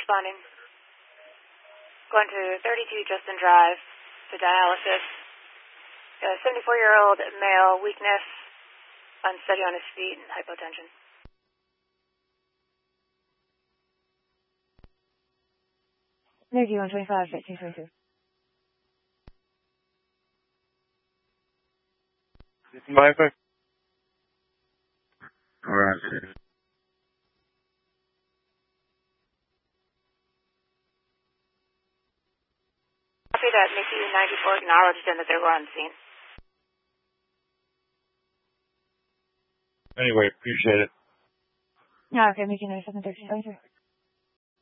responding. Going to 32 Justin Drive to dialysis. 74-year-old male, weakness, unsteady on his feet, and hypotension. Energy 125, 1322. Bye. All right. Copy that, Mickey 94, acknowledged and that they were on scene. Anyway, appreciate it. Yeah, okay, Mickey 97, 1322.